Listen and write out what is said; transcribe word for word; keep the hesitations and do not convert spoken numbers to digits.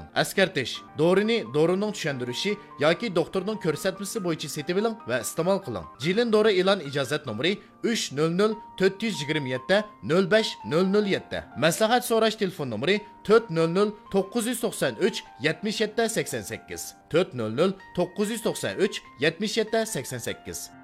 Eskartish. Dorini dorining tushundirishi yoki doktorning ko'rsatmasi bo'yicha setib oling va iste'mol qiling. Jilin dori e'lon ijozat nomeri uch nol nol to'rt yigirma yetti nol besh nol nol yetti. Maslahat so'rash telefon nomeri to'rt nol nol to'qqiz yuz to'qson uch yetmish yetti sakson sakkiz. to'rt nol nol to'qqiz yuz to'qson uch yetmish yetti sakson sakkiz.